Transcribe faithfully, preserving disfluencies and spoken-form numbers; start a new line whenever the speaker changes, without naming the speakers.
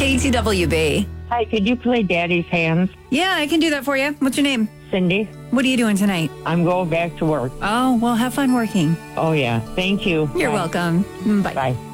K T W B.
Hi, could you play Daddy's Hands?
Yeah, I can do that for you. What's your name?
Cindy,
What are you doing tonight?
I'm going back to work.
Oh, well, have fun working.
Oh, yeah. Thank you.
You're
Bye.
welcome. Bye.
Bye.